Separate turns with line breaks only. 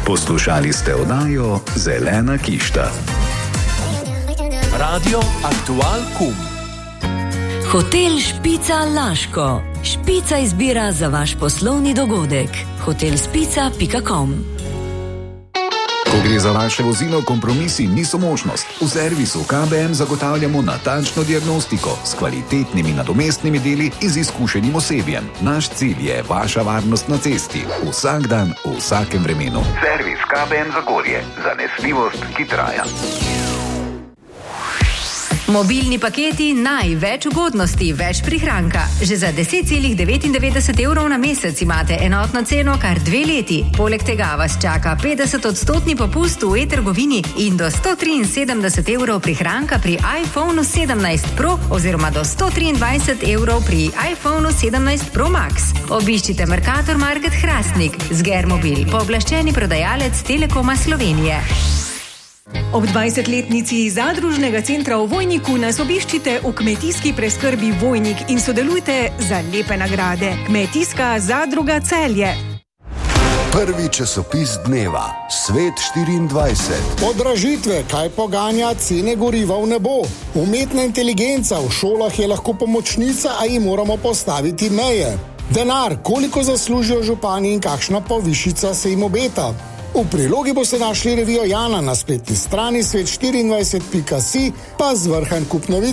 Poslušali ste oddajo Zelena kišta.
Radio Aktual Kum.
Hotel Špica Laško. Špica izbira za vaš poslovni dogodek. hotelspica.com.
Ko gre za vaše vozilo, kompromisi niso možnost. V servisu KBM zagotavljamo natančno diagnostiko s kvalitetnimi nadomestnimi deli in z izkušenim osebjem. Naš cilj je vaša varnost na cesti. Vsak dan, v vsakem vremenu. Servis KBM Zagorje. Zanesljivost, ki traja.
Mobilni paketi največ ugodnosti, več prihranka. Že za 10,99 evrov na mesec imate enotno ceno kar 2 leti. Poleg tega vas čaka 50% popust v e-trgovini in do 173 evrov prihranka pri iPhonu 17 Pro oziroma do 123 evrov pri iPhonu 17 Pro Max. Obiščite Mercator Market Hrastnik z Germobil, pooblaščeni prodajalec Telekoma Slovenije.
Ob 20-letnici zadružnega centra v Vojniku nas obiščite v kmetijski preskrbi Vojnik in sodelujte za lepe nagrade. Kmetijska zadruga Celje.
Prvi časopis dneva, Svet 24.
Podražitve, kaj poganja cene goriva v nebo. Umetna inteligenca v šolah je lahko pomočnica, a ji moramo postaviti meje. Denar, koliko zaslužijo župani in kakšna povišica se jim obeta. V prilogi boste našli revijo Jana na spletni strani svet24.si, pa zvrhan kup novic.